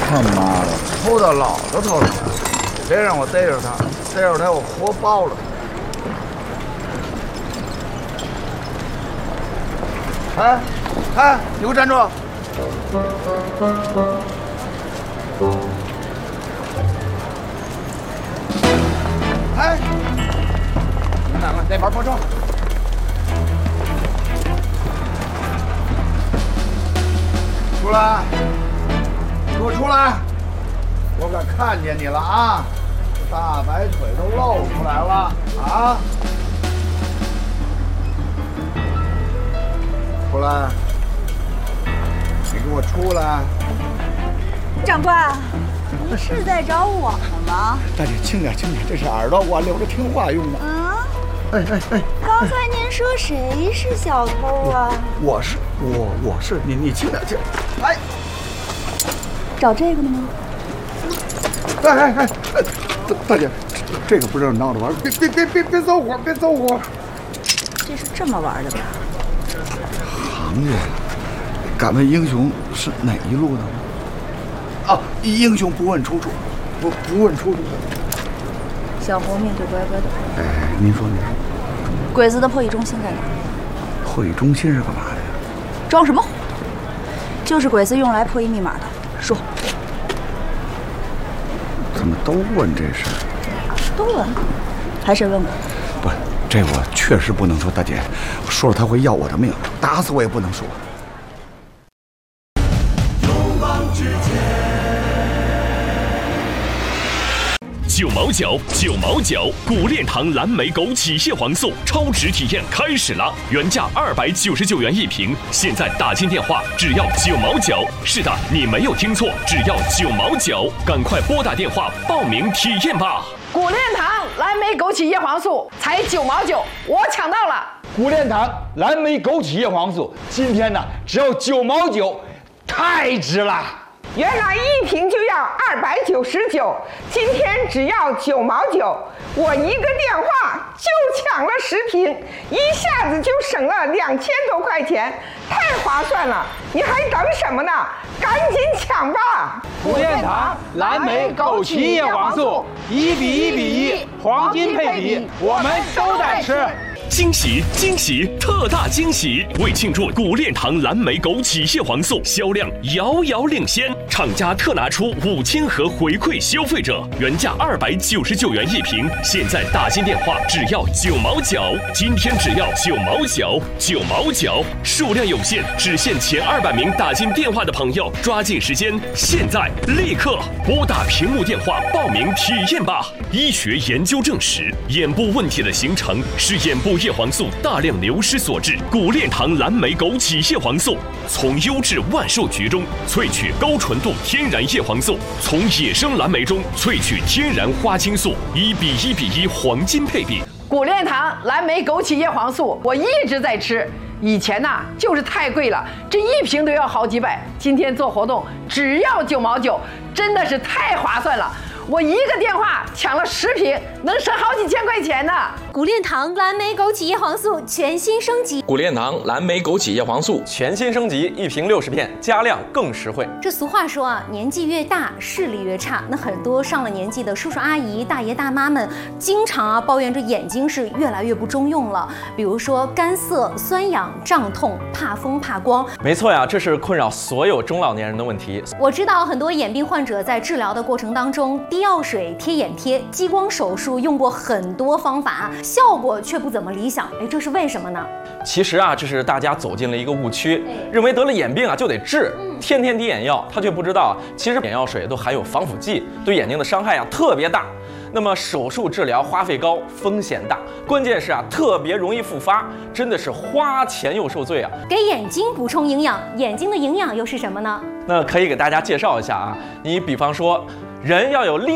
他妈的，偷到老子头上来了！别让我逮着他，逮着他我活包了。哎，哎，你给我站住！哎，你们两个那边播种。出来！给我出来！我可看见你了啊！大白腿都露出来了啊！出来！你给我出来！ 长官，你是在找我吗？ 大姐，轻点，轻点，这是耳朵，我留着听话用的。哎哎哎！ 刚才您说谁是小偷啊？ 我是你轻点，轻。哎， 找这个的吗？ 哎，大姐，这个不是闹着玩，别走火，别走火。 这是这么玩的吧？ 行家，敢问英雄是哪一路的吗？啊，英雄不问出处，不问出处。 小猴命就乖乖的。 哎，您说。 鬼子的破译中心在哪？ 破译中心是干嘛的呀？ 装什么糊涂？就是鬼子用来破译密码的。说。 怎么都问这事儿？ 都问，还是问我？ 不，这我确实不能说，大姐，说了他会要我的命，打死我也不能说。 9毛9，9毛9，古炼堂蓝莓枸杞蟹黄素超值体验开始了，原价299元一瓶，现在打进电话只要9毛9。是的，你没有听错，只要9毛9，赶快拨打电话报名体验吧。 古炼堂蓝莓枸杞叶黄素才9毛9，我抢到了。 古炼堂蓝莓枸杞叶黄素今天呢只要9毛9，太值了。 原来一瓶就要299，今天只要9毛9，我一个电话就抢了10瓶，一下子就省了2000多块钱，太划算了！你还等什么呢？赶紧抢吧！ 古炼堂蓝莓枸杞叶黄素1比1比1，黄金配比，我们都在吃。 惊喜惊喜，特大惊喜！为庆祝古炼堂蓝莓枸杞蟹黄素销量遥遥领先，厂家特拿出5000盒回馈消费者，原价299元一瓶，现在打进电话只要9毛9，今天只要9毛9，9毛9，数量有限，只限前200名打进电话的朋友，抓紧时间，现在立刻拨打屏幕电话报名体验吧！医学研究证实，眼部问题的形成是眼部叶黄素大量流失所致。古炼堂蓝莓枸杞蟹黄素从优质万寿菊中萃取高纯度天然叶黄素，从野生蓝莓中萃取天然花青素，1比1比1黄金配比。 古炼堂蓝莓枸杞叶黄素我一直在吃，以前呢就是太贵了，这一瓶都要好几百，今天做活动只要9毛9，真的是太划算了。我一个电话抢了10瓶，能省好几千块钱呢。 古炼堂蓝莓枸杞叶黄素全新升级， 古炼堂蓝莓枸杞叶黄素全新升级，一瓶60片，加量更实惠。 这俗话说啊，年纪越大视力越差。那很多上了年纪的叔叔阿姨、大爷大妈们，经常抱怨这眼睛是越来越不中用了。比如说干涩、酸痒、胀痛、怕风、怕光。 没错呀，这是困扰所有中老年人的问题。 我知道很多眼病患者在治疗的过程当中，滴药水、贴眼贴、激光手术用过很多方法，效果却不怎么理想。这是为什么呢？ 其实啊，这是大家走进了一个误区，认为得了眼病啊就得治，天天滴眼药。他却不知道，其实眼药水都含有防腐剂，对眼睛的伤害啊特别大。那么手术治疗花费高，风险大，关键是啊特别容易复发，真的是花钱又受罪啊。 给眼睛补充营养，眼睛的营养又是什么呢？ 那可以给大家介绍一下啊，你比方说人要有力。